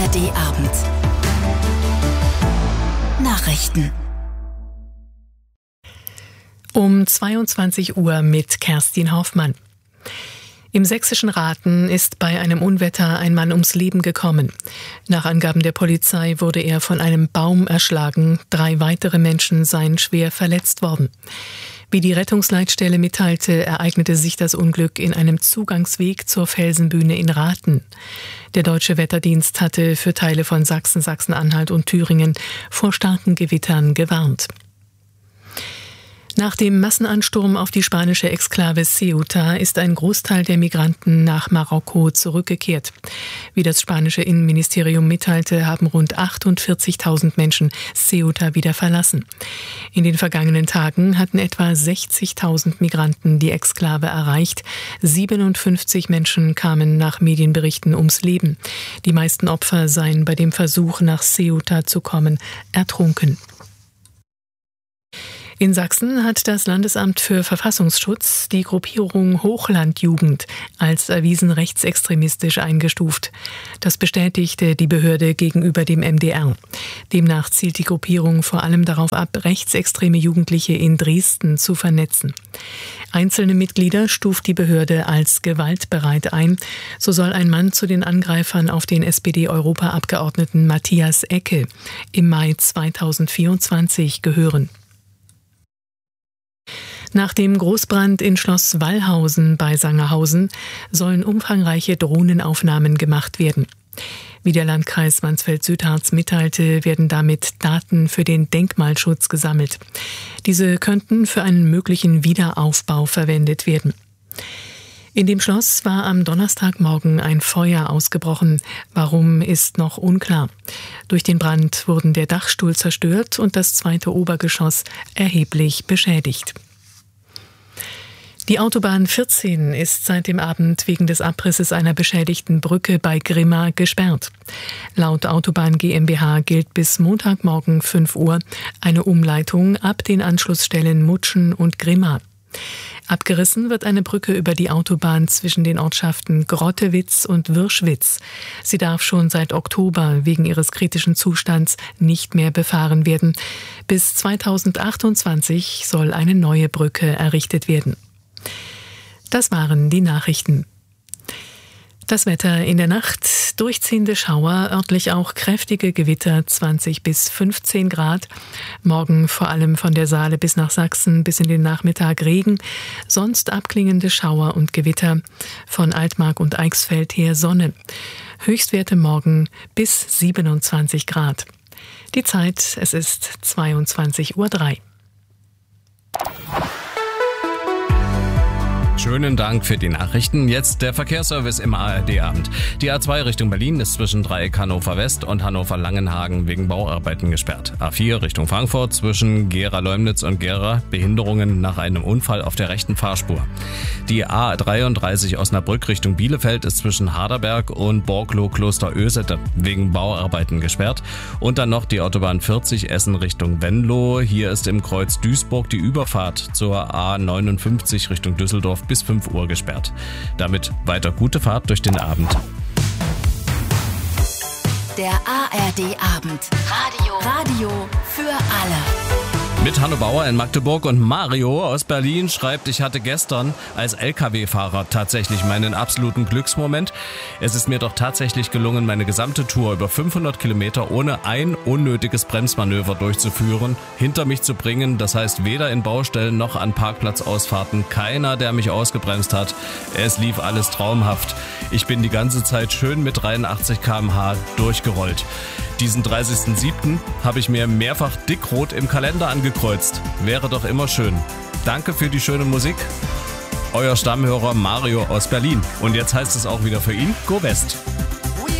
ARD-Abend. Nachrichten. Um 22 Uhr mit Kerstin Hoffmann. Im sächsischen Rathen ist bei einem Unwetter ein Mann ums Leben gekommen. Nach Angaben der Polizei wurde er von einem Baum erschlagen. 3 weitere Menschen seien schwer verletzt worden. Wie die Rettungsleitstelle mitteilte, ereignete sich das Unglück in einem Zugangsweg zur Felsenbühne in Rathen. Der Deutsche Wetterdienst hatte für Teile von Sachsen, Sachsen-Anhalt und Thüringen vor starken Gewittern gewarnt. Nach dem Massenansturm auf die spanische Exklave Ceuta ist ein Großteil der Migranten nach Marokko zurückgekehrt. Wie das spanische Innenministerium mitteilte, haben rund 48.000 Menschen Ceuta wieder verlassen. In den vergangenen Tagen hatten etwa 60.000 Migranten die Exklave erreicht. 57 Menschen kamen nach Medienberichten ums Leben. Die meisten Opfer seien bei dem Versuch, nach Ceuta zu kommen, ertrunken. In Sachsen hat das Landesamt für Verfassungsschutz die Gruppierung Hochlandjugend als erwiesen rechtsextremistisch eingestuft. Das bestätigte die Behörde gegenüber dem MDR. Demnach zielt die Gruppierung vor allem darauf ab, rechtsextreme Jugendliche in Dresden zu vernetzen. Einzelne Mitglieder stuft die Behörde als gewaltbereit ein. So soll ein Mann zu den Angreifern auf den SPD-Europaabgeordneten Matthias Ecke im Mai 2024 gehören. Nach dem Großbrand in Schloss Wallhausen bei Sangerhausen sollen umfangreiche Drohnenaufnahmen gemacht werden. Wie der Landkreis Mansfeld-Südharz mitteilte, werden damit Daten für den Denkmalschutz gesammelt. Diese könnten für einen möglichen Wiederaufbau verwendet werden. In dem Schloss war am Donnerstagmorgen ein Feuer ausgebrochen. Warum, ist noch unklar. Durch den Brand wurden der Dachstuhl zerstört und das 2. Obergeschoss erheblich beschädigt. Die Autobahn 14 ist seit dem Abend wegen des Abrisses einer beschädigten Brücke bei Grimma gesperrt. Laut Autobahn GmbH gilt bis Montagmorgen 5 Uhr eine Umleitung ab den Anschlussstellen Mutschen und Grimma. Abgerissen wird eine Brücke über die Autobahn zwischen den Ortschaften Grottewitz und Wirschwitz. Sie darf schon seit Oktober wegen ihres kritischen Zustands nicht mehr befahren werden. Bis 2028 soll eine neue Brücke errichtet werden. Das waren die Nachrichten. Das Wetter in der Nacht, durchziehende Schauer, örtlich auch kräftige Gewitter, 20 bis 15 Grad. Morgen vor allem von der Saale bis nach Sachsen bis in den Nachmittag Regen, sonst abklingende Schauer und Gewitter. Von Altmark und Eichsfeld her Sonne. Höchstwerte morgen bis 27 Grad. Die Zeit, es ist 22:03 Uhr. Schönen Dank für die Nachrichten. Jetzt der Verkehrsservice im ARD-Abend. Die A2 Richtung Berlin ist zwischen Dreieck Hannover West und Hannover-Langenhagen wegen Bauarbeiten gesperrt. A4 Richtung Frankfurt zwischen Gera-Leumnitz und Gera Behinderungen nach einem Unfall auf der rechten Fahrspur. Die A33 Osnabrück Richtung Bielefeld ist zwischen Harderberg und Borglow-Klosterösete wegen Bauarbeiten gesperrt. Und dann noch die Autobahn 40 Essen Richtung Venlo. Hier ist im Kreuz Duisburg die Überfahrt zur A59 Richtung Düsseldorf bis 5 Uhr gesperrt. Damit weiter gute Fahrt durch den Abend. Der ARD-Abend. Radio für alle. Mit Hanno Bauer in Magdeburg und Mario aus Berlin schreibt, ich hatte gestern als LKW-Fahrer tatsächlich meinen absoluten Glücksmoment. Es ist mir doch tatsächlich gelungen, meine gesamte Tour über 500 Kilometer ohne ein unnötiges Bremsmanöver durchzuführen, hinter mich zu bringen. Das heißt, weder in Baustellen noch an Parkplatzausfahrten, keiner, der mich ausgebremst hat. Es lief alles traumhaft. Ich bin die ganze Zeit schön mit 83 km/h durchgerollt. Diesen 30.07. habe ich mir mehrfach dickrot im Kalender angekreuzt. Wäre doch immer schön. Danke für die schöne Musik. Euer Stammhörer Mario aus Berlin. Und jetzt heißt es auch wieder für ihn, Go West.